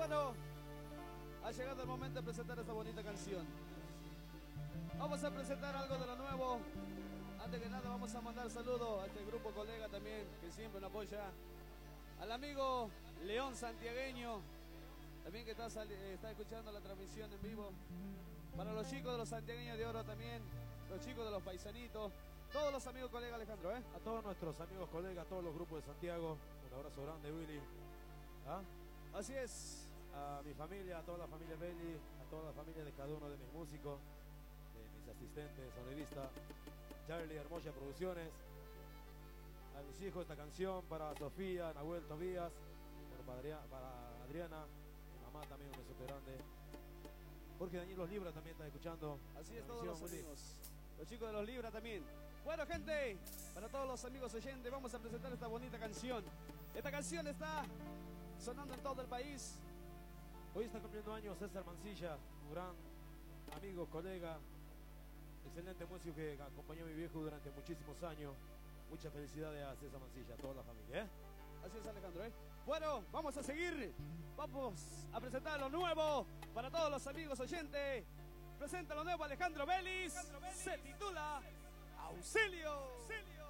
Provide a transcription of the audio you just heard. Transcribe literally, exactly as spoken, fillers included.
Bueno, ha llegado el momento de presentar esta bonita canción. Vamos a presentar algo de lo nuevo. Antes que nada vamos a mandar saludos a este grupo colega también, que siempre nos apoya. Al amigo León Santiagueño, también que está, está escuchando la transmisión en vivo. Para los chicos de los santiagueños de oro también, los chicos de los paisanitos, todos los amigos colegas, Alejandro, ¿eh? A todos nuestros amigos colegas, a todos los grupos de Santiago, un abrazo grande, Willy. ¿Ah? Así es. A mi familia, a toda la familia Belli, a toda la familia de cada uno de mis músicos, de mis asistentes, sonidista, Charlie Hermosa Producciones. A mis hijos esta canción para Sofía, Nahuel Tobías, para, Adriana, para Adriana, mi mamá también, un beso grande. Jorge Daniel Los Libra también está escuchando. Así es, todos los amigos. Los chicos de Los Libra también. Bueno, gente, para todos los amigos oyentes, vamos a presentar esta bonita canción. Esta canción está sonando en todo el país. Hoy está cumpliendo años César Mancilla, un gran amigo, colega, excelente músico que acompañó a mi viejo durante muchísimos años. Muchas felicidades a César Mancilla, a toda la familia, ¿eh? Así es, Alejandro, ¿eh? Bueno, vamos a seguir. Vamos a presentar lo nuevo para todos los amigos oyentes. Presenta lo nuevo Alejandro Vélez. Se titula Auxilio. Auxilio.